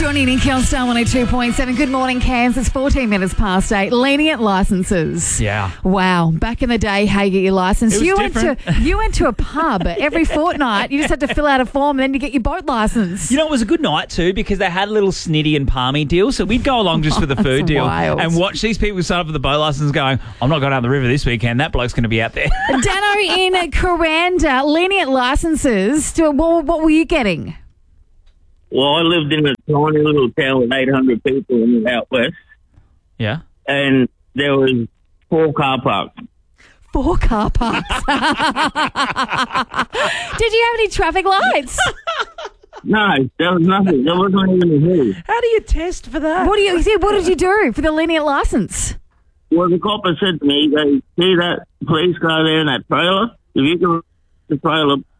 Johnny Nicky on Star 102.7. Good morning, Cairns. It's 14 minutes past 8. Lenient licences. Yeah. Wow. Back in the day, how you get your licence. It was You went to a pub every fortnight. You just had to fill out a form and then you get your boat licence. You know, it was a good night too because they had a little snitty and palmy deal. So we'd go along just for the food deal wild. and watch these people sign up for the boat license going, I'm not going out the river this weekend. That bloke's going to be out there. Dano in Kuranda, lenient licences. What were you getting? Well, I lived in a tiny little town with 800 people in the out west, Yeah. and there was 4 car parks. 4 car parks. Did you have any traffic lights? No, there was nothing. There wasn't even a hill. How do you test for that? What did you do for the lenient licence? Well, the copper said to me, "See that police car there in that trailer? If you can the trailer